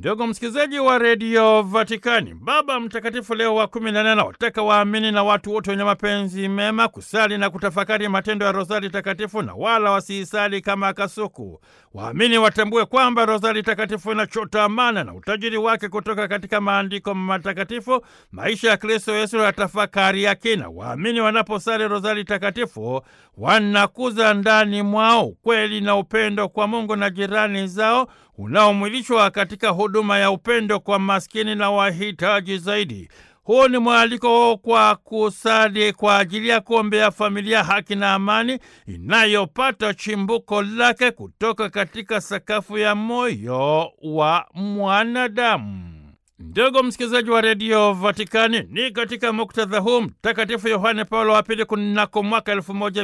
Ndugu msikilizaji wa redio Vatikani, Baba Mtakatifu Leo wa 14 anawataka waamini na watu wote wenye mapenzi mema kusali na kutafakari matendo ya Rozari Takatifu na wala wasiisali kama kasuku. Waamini watambue kwamba Rozari Takatifu inachota amana na utajiri wake kutoka katika maandiko matakatifu, maisha ya Kristo Yesu na tafakari ya kina. Waamini wanaposali Rozari Takatifu wanakuza ndani mwao kweli na upendo kwa Mungu na jirani zao, unaomwilishwa katika huduma ya upendo kwa maskini na wahitaji zaidi. Huu ni mwaliko kwa kusali kwa ajili ya kuombea familia, haki na amani inayopata chimbuko lake kutoka katika sakafu ya moyo wa mwanadamu. Ndugu msikilizaji wa redio Vatikani, ni katika muktadha huu Mtakatifu Yohane Paulo wa Pili kunako mwaka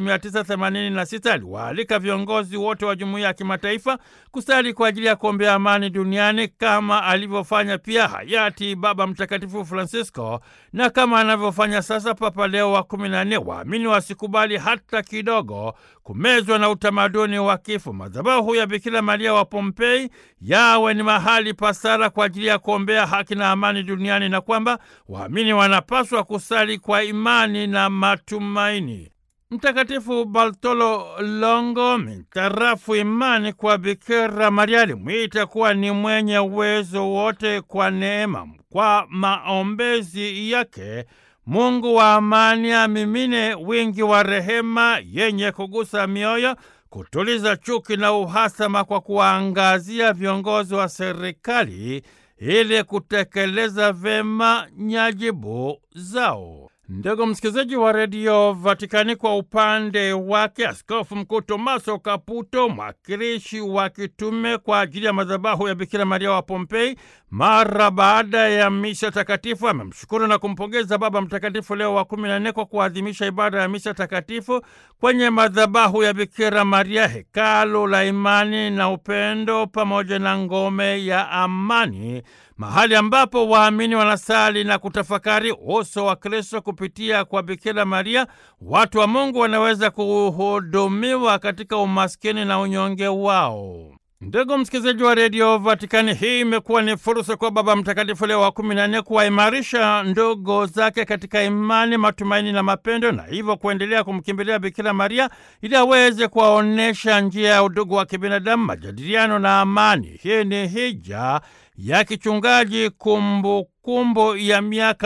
1986 aliwaalika viongozi wote wa jumuiya ya kimataifa kusali kwa ajili ya kuombea amani duniani, kama alivyofanya pia hayati Baba Mtakatifu Francisco na kama anavyofanya sasa Papa Leo wa 14. Waamini wasikubali hata kidogo kumezwa na utamaduni wa kifo. Madhabahu ya Bikira Maria wa Pompei yawe ni mahali pa sala kwa ajili ya kuombea haki na amani duniani, na kwamba waamini wanapaswa kusali kwa imani na matumaini. Mtakatifu Bartolo Longo, mintarafu imani kwa Bikira Maria, alimwita kuwa ni mwenye uwezo wote kwa neema. Kwa maombezi yake Mungu wa amani amimine wingi wa rehema yenye kugusa mioyo, kutuliza chuki na uhasama kwa kuwaangazia viongozi wa serikali ili kutekeleza vema nyajibu zao. Ndugu msikilizaji wa redio Vatikani, kwa upande wake Askofu Mkuu Tomaso Kaputo, mwakilishi wa kitume kwa ajili ya madhabahu ya Bikira Maria wa Pompei, mara baada ya misa takatifu amemshukuru na kumpongeza Baba Mtakatifu Leo wa 14 kwa kuadhimisha ibada ya misa takatifu kwenye madhabahu ya Bikira Maria, hekalu la imani na upendo pamoja na ngome ya amani, mahali ambapo waamini wanasali na kutafakari uso wa Kristo. Kupitia kwa Bikira Maria, watu wa Mungu wanaweza kuhudumiwa katika umaskini na unyonge wao. Ndugu msikilizaji wa redio Vatikani, hii imekuwa ni fursa kwa Baba Mtakatifu Leo wa 14 kuwaimarisha ndugu zake katika imani, matumaini na mapendo, na hivyo kuendelea kumkimbilia Bikira Maria ili aweze kuwaonesha njia ya udugu wa kibinadamu, majadiliano na amani. Hii ni hija ya kichungaji kumbukumbu ya miaka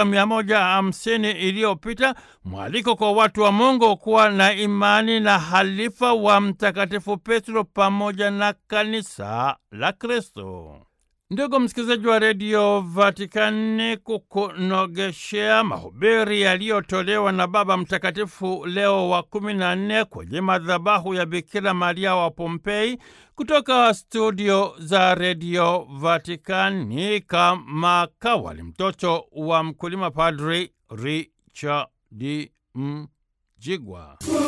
150 iliyopita, mwaliko kwa watu wa Mungu kuwa na imani na halifa wa Mtakatifu Petro pamoja na kanisa la Kristo. Ndugu msikilizaji wa redio Vatikani, kukunogeshea mahubiri yaliyotolewa na Baba Mtakatifu Leo wa 14 kwenye madhabahu ya Bikira Maria wa Pompei, kutoka studio za redio Vatikani, kama kawali mtoto wa mkulima, Padri Richard Mjigwa.